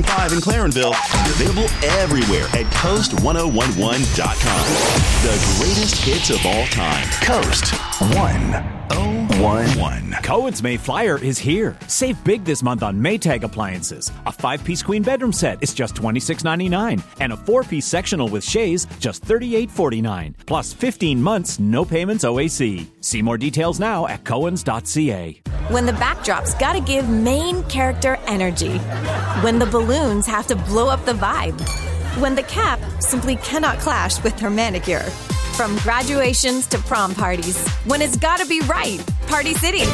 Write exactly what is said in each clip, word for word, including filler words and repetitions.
ninety-five in Clarenville, and available everywhere at coast ten eleven dot com. The greatest hits of all time. Coast ten eleven. Cohen's May Flyer is here. Save big this month on Maytag appliances. A five-piece queen bedroom set is just twenty-six ninety-nine, and a four-piece sectional with chaise just thirty-eight forty-nine. Plus fifteen months, no payments O A C. See more details now at cohens dot c a. When the backdrop's gotta give main character energy. When the balloons have to blow up the vibe. When the cap simply cannot clash with her manicure. From graduations to prom parties. When it's gotta be right. Party City.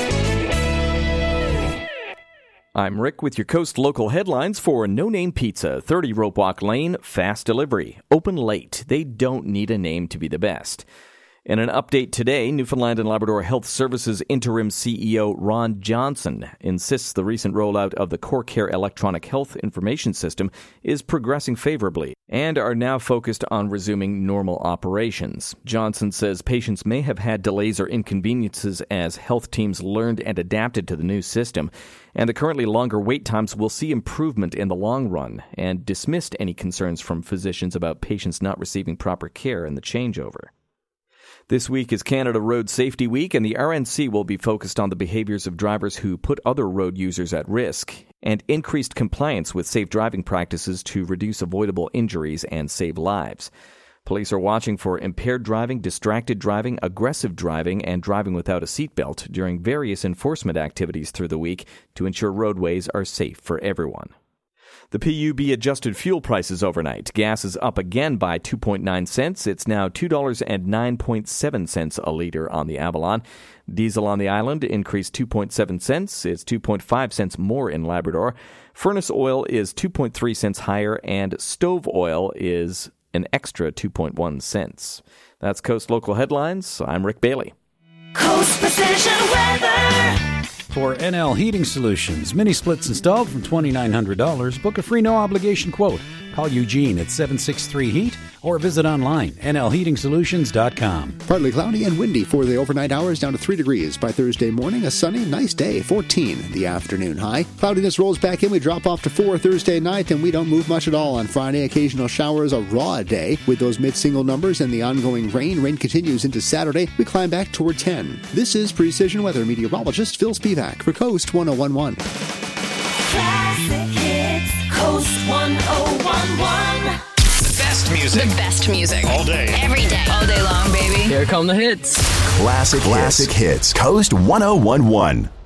I'm Rick with your Coast Local headlines for No Name Pizza, thirty Rope Walk Lane, fast delivery. Open late. They don't need a name to be the best. In an update today, Newfoundland and Labrador Health Services Interim C E O Ron Johnson insists the recent rollout of the CoreCare electronic health information system is progressing favorably and are now focused on resuming normal operations. Johnson says patients may have had delays or inconveniences as health teams learned and adapted to the new system, and the currently longer wait times will see improvement in the long run, and dismissed any concerns from physicians about patients not receiving proper care in the changeover. This week is Canada Road Safety Week, and the R N C will be focused on the behaviors of drivers who put other road users at risk and increased compliance with safe driving practices to reduce avoidable injuries and save lives. Police are watching for impaired driving, distracted driving, aggressive driving, and driving without a seatbelt during various enforcement activities through the week to ensure roadways are safe for everyone. The P U B adjusted fuel prices overnight. Gas is up again by two point nine cents. It's now two dollars and nine point seven cents a litre on the Avalon. Diesel on the island increased two point seven cents. It's two point five cents more in Labrador. Furnace oil is two point three cents higher, and stove oil is an extra two point one cents. That's Coast Local Headlines. I'm Rick Bailey. Coast Precision Weather. For N L Heating Solutions, mini splits installed from two thousand nine hundred dollars. Book a free no-obligation quote. Call Eugene at seven six three heat or visit online, N L heating solutions dot com. Partly cloudy and windy for the overnight hours, down to three degrees. By Thursday morning, a sunny, nice day, fourteen the afternoon high. Cloudiness rolls back in. We drop off to four Thursday night, and we don't move much at all on Friday. Occasional showers, a raw day with those mid-single numbers and the ongoing rain. Rain continues into Saturday. We climb back toward ten. This is Precision Weather meteorologist Phil Spivak for Coast ten eleven. Classic hits. Coast ten eleven. The best music. The best music. All day. Every day. All day long, baby. Here come the hits. Classic, Classic hits. hits. Coast ten eleven.